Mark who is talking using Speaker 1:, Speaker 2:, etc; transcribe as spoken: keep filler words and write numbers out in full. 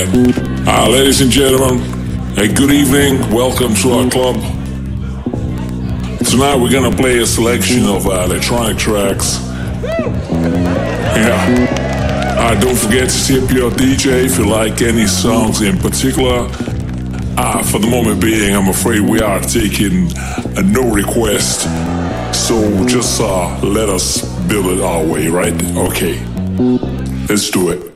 Speaker 1: man. Uh, ladies and gentlemen, a good evening. Welcome to our club. Tonight we're gonna play a selection of uh, electronic tracks. Yeah. Uh, don't forget to tip your D J if you like any songs in particular. Uh, for the moment being, I'm afraid we are taking a no request. So just uh, let us build it our way, right? Okay. Let's do it.